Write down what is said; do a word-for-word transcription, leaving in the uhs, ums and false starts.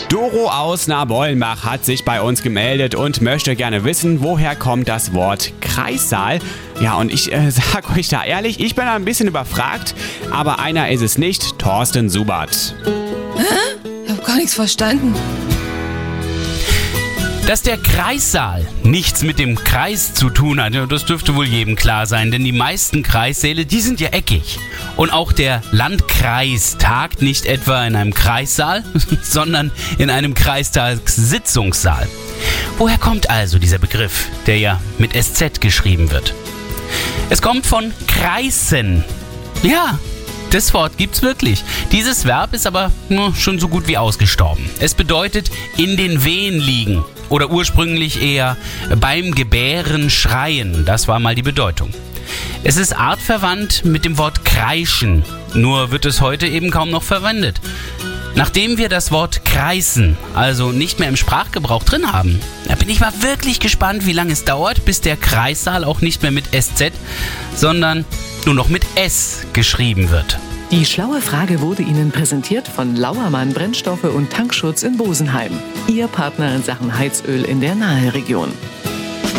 Doro aus Nabollenbach hat sich bei uns gemeldet und möchte gerne wissen, woher kommt das Wort Kreissaal. Ja, und ich äh, sag euch da ehrlich, ich bin da ein bisschen überfragt, aber einer ist es nicht, Thorsten Subert. Hä? Ich hab gar nichts verstanden. Dass der Kreissaal nichts mit dem Kreis zu tun hat, das dürfte wohl jedem klar sein, denn die meisten Kreissäle, die sind ja eckig. Und auch der Landkreis tagt nicht etwa in einem Kreissaal, sondern in einem Kreistagssitzungssaal. Woher kommt also dieser Begriff, der ja mit S Z geschrieben wird? Es kommt von kreisen. Ja, das Wort gibt's wirklich. Dieses Verb ist aber nur schon so gut wie ausgestorben. Es bedeutet in den Wehen liegen oder ursprünglich eher beim Gebären schreien. Das war mal die Bedeutung. Es ist artverwandt mit dem Wort kreischen, nur wird es heute eben kaum noch verwendet. Nachdem wir das Wort kreisen, also nicht mehr im Sprachgebrauch drin haben, da bin ich mal wirklich gespannt, wie lange es dauert, bis der Kreissaal auch nicht mehr mit S Z, sondern nur noch mit S geschrieben wird. Die schlaue Frage wurde Ihnen präsentiert von Lauermann Brennstoffe und Tankschutz in Bosenheim. Ihr Partner in Sachen Heizöl in der Naheregion.